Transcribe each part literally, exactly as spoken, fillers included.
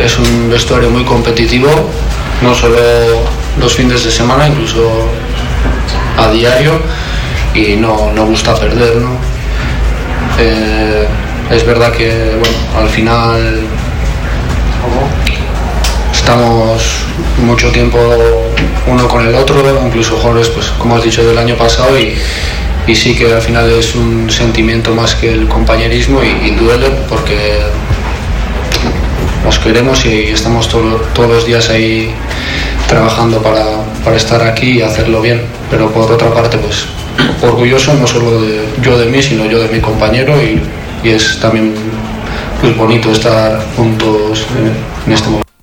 es un vestuario muy competitivo, no solo los fines de semana, incluso a diario, y no, no gusta perder, ¿no? Eh, es verdad que, bueno, al final estamos mucho tiempo uno con el otro, incluso jugadores, pues como has dicho, del año pasado, y, y sí que al final es un sentimiento más que el compañerismo, y, y duele porque nos queremos y estamos todo, todos los días ahí trabajando para, para estar aquí y hacerlo bien, pero por otra parte, pues orgulloso no solo de, yo de mí, sino yo de mi compañero, y, y es también pues bonito estar juntos en, en este momento.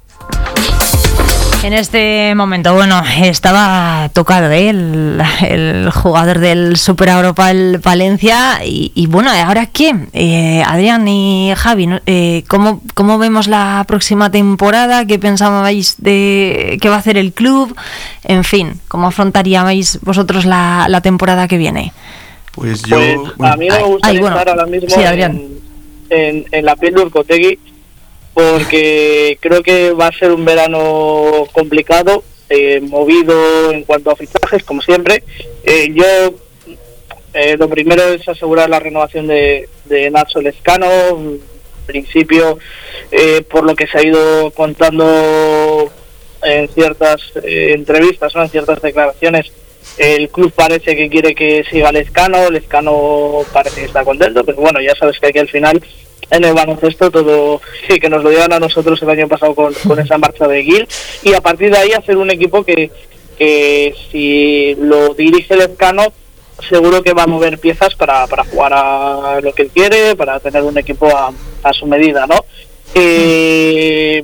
En este momento, bueno, estaba tocado, ¿eh? el, el jugador del Super Europa, el Palencia, y, y bueno, ¿ahora qué? Eh, Adrián y Javi, eh, ¿cómo, ¿cómo vemos la próxima temporada? ¿Qué pensabais de qué va a hacer el club? En fin, ¿cómo afrontaríais vosotros la, la temporada que viene? Pues yo... Pues, bueno, a mí me gustaría ay, bueno, estar ahora mismo sí, Adrián. en, en, en la piel de Urcotegui, porque creo que va a ser un verano complicado, eh, movido en cuanto a fichajes, como siempre. Eh, yo, eh, lo primero es asegurar la renovación de, de Nacho Lezcano. En principio, eh, por lo que se ha ido contando en ciertas eh, entrevistas, ¿no? En ciertas declaraciones, el club parece que quiere que siga Lezcano. Lezcano parece que está contento, pero bueno, ya sabes que aquí al final, en el baloncesto, todo, sí, que nos lo dieron a nosotros el año pasado con, con esa marcha de Gil, y a partir de ahí hacer un equipo que, que si lo dirige Lezcano, seguro que va a mover piezas para, para jugar a lo que él quiere, para tener un equipo a, a su medida, ¿no? Eh,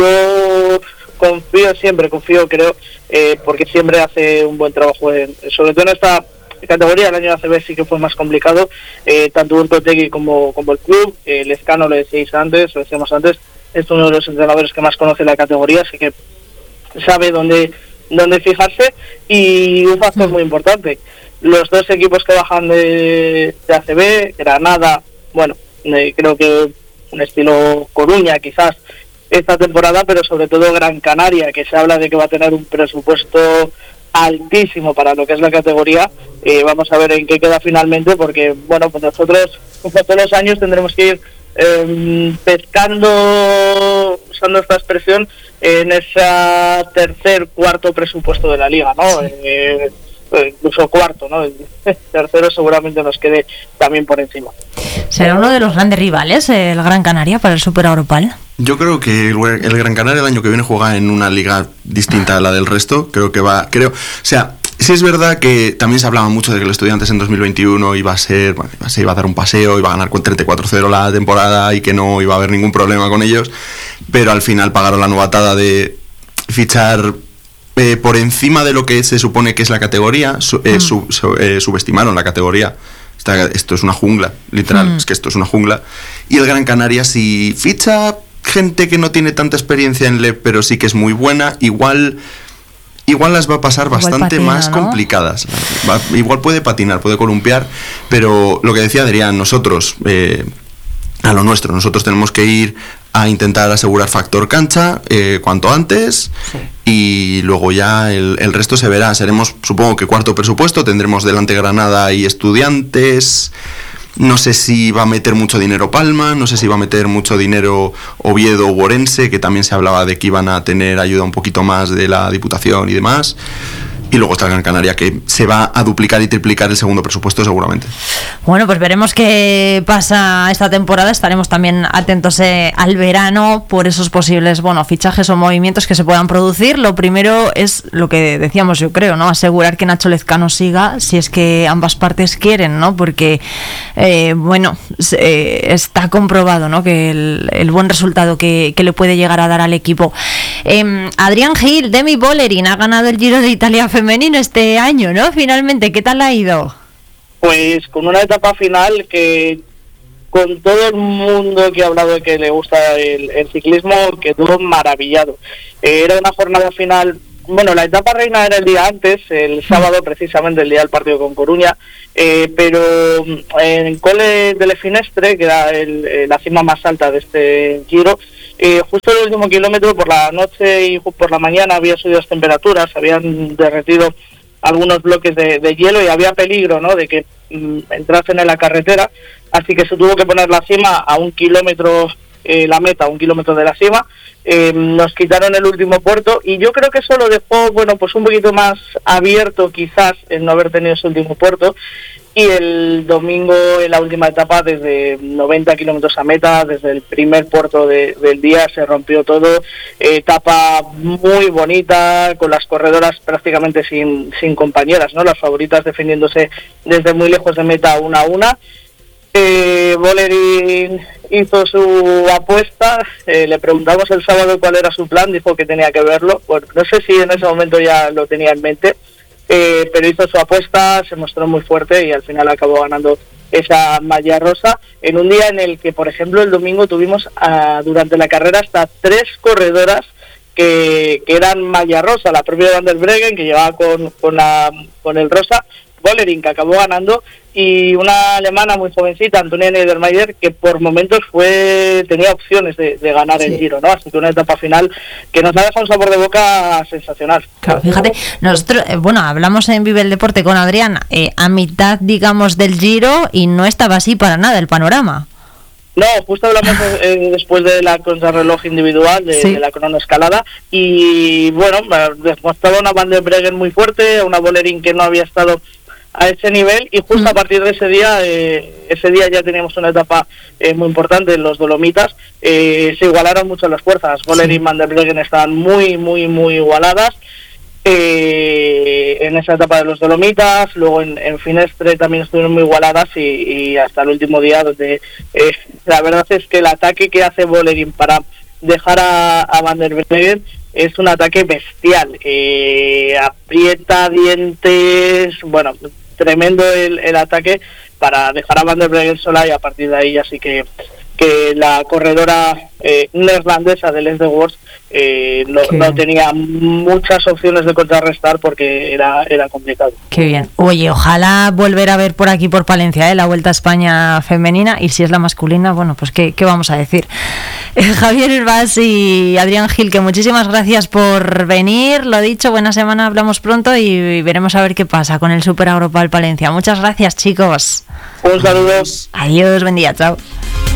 yo confío siempre, confío, creo, eh, porque siempre hace un buen trabajo, en, sobre todo en esta categoría. El año de A C B sí que fue más complicado, eh, tanto Urcotegui como, como el club. eh, Lezcano, lo decíais antes, lo decíamos antes, es uno de los entrenadores que más conoce la categoría, así que sabe dónde, dónde fijarse. Y un factor muy importante, los dos equipos que bajan de, de A C B, Granada, bueno, eh, creo que un estilo Coruña quizás esta temporada, pero sobre todo Gran Canaria, que se habla de que va a tener un presupuesto altísimo para lo que es la categoría. Eh, vamos a ver en qué queda finalmente, porque bueno, pues nosotros como todos los años tendremos que ir eh, pescando, usando esta expresión, en ese tercer, cuarto presupuesto de la liga, ¿no? Sí. Eh, incluso cuarto, ¿no? El tercero seguramente nos quede también por encima. ¿Será uno de los grandes rivales el Gran Canaria para el Super Europal? Yo creo que el, el Gran Canaria el año que viene juega en una liga distinta a la del resto. Creo que va, creo, o sea, sí es verdad que también se hablaba mucho de que el Estudiantes en dos mil veintiuno iba a ser, bueno, iba a, ser, iba a dar un paseo, iba a ganar con treinta y cuatro cero la temporada y que no iba a haber ningún problema con ellos, pero al final pagaron la novatada de fichar eh, por encima de lo que se supone que es la categoría, su, eh, mm. su, su, eh, subestimaron la categoría. Esta, esto es una jungla, literal, mm. es que esto es una jungla. Y el Gran Canaria, si ficha gente que no tiene tanta experiencia en L E P, pero sí que es muy buena, igual igual las va a pasar igual bastante patina, más ¿no? complicadas. Va, igual puede patinar, puede columpiar, pero lo que decía Adrián, nosotros eh, a lo nuestro, nosotros tenemos que ir a intentar asegurar factor cancha eh, cuanto antes, sí. Y luego ya el, el resto se verá. Seremos, supongo que cuarto presupuesto, tendremos delante Granada y Estudiantes. No sé si va a meter mucho dinero Palma, no sé si va a meter mucho dinero Oviedo o Orense, que también se hablaba de que iban a tener ayuda un poquito más de la Diputación y demás. Y luego está el Gran Canaria, que se va a duplicar y triplicar el segundo presupuesto seguramente. Bueno, pues veremos qué pasa esta temporada. Estaremos también atentos eh, al verano por esos posibles, bueno, fichajes o movimientos que se puedan producir. Lo primero es lo que decíamos, yo creo, ¿no? Asegurar que Nacho Lezcano siga, si es que ambas partes quieren, ¿no? Porque, eh, bueno, eh, está comprobado, ¿no? Que el, el buen resultado que, que le puede llegar a dar al equipo. Eh, Adrián Gil, Demi Bollerin, ha ganado el Giro de Italia femenino este año, ¿no? Finalmente, ¿qué tal ha ido? Pues con una etapa final que, con todo el mundo que ha hablado de que le gusta el, el ciclismo, quedó maravillado. Eh, era una jornada final, bueno, la etapa reina era el día antes, el sábado precisamente, el día del partido con Coruña, eh, pero en Colle delle Finestre, que era el, la cima más alta de este Giro, Eh, justo el último kilómetro, por la noche y por la mañana, había subido las temperaturas, habían derretido algunos bloques de, de hielo y había peligro, ¿no?, de que mm, entrasen en la carretera, así que se tuvo que poner la cima a un kilómetro, eh, la meta a un kilómetro de la cima. Eh, nos quitaron el último puerto y yo creo que eso lo dejó, bueno, pues un poquito más abierto quizás el no haber tenido ese último puerto. Y el domingo, en la última etapa, desde noventa kilómetros a meta, desde el primer puerto de, del día, se rompió todo. Etapa muy bonita, con las corredoras prácticamente sin, sin compañeras, ¿no? Las favoritas defendiéndose desde muy lejos de meta una a una. Eh, Vollering hizo su apuesta, eh, le preguntamos el sábado cuál era su plan, dijo que tenía que verlo. Bueno, no sé si en ese momento ya lo tenía en mente. Eh, pero hizo su apuesta, se mostró muy fuerte y al final acabó ganando esa malla rosa en un día en el que, por ejemplo, el domingo tuvimos uh, durante la carrera hasta tres corredoras que, que eran malla rosa. La propia Van der Breggen, que llevaba con, con, la, con el rosa, Vollering, que acabó ganando, y una alemana muy jovencita, Antonia Niedermayer, que por momentos fue tenía opciones de, de ganar sí. el Giro, ¿no? Así que una etapa final que nos ha dejado un sabor de boca sensacional. Claro, fíjate, nosotros, eh, bueno, hablamos en Vive el Deporte con Adrián eh, a mitad, digamos, del Giro y no estaba así para nada el panorama. No, justo hablamos eh, después de la contrarreloj individual, de, sí. de la cronoescalada, y bueno, demostraba una Van der Breggen muy fuerte, una Vollering que no había estado a ese nivel, y justo a partir de ese día, eh, ese día ya teníamos una etapa eh, muy importante en los Dolomitas. Eh, se igualaron mucho las fuerzas, Vollering y Van der Breggen estaban muy, muy, muy igualadas eh, en esa etapa de los Dolomitas. Luego en, en Finestre también estuvieron muy igualadas y, y hasta el último día, donde eh, la verdad es que el ataque que hace Vollering para dejar a, a Van der Breggen es un ataque bestial, eh, aprieta dientes, bueno, tremendo el, el ataque para dejar a Van der Breggen sola, y a partir de ahí así que que la corredora eh, neerlandesa del Lens de Worst eh, no, no tenía muchas opciones de contrarrestar porque era era complicado. Qué bien. Oye, ojalá volver a ver por aquí por Palencia, ¿eh? La Vuelta a España femenina, y si es la masculina, bueno, pues qué, qué vamos a decir. Eh, Javier Herbás y Adrián Gil, que muchísimas gracias por venir. Lo dicho, buena semana, hablamos pronto y veremos a ver qué pasa con el Super Europal Palencia. Muchas gracias, chicos. Un saludo. Adiós, buen día, chao.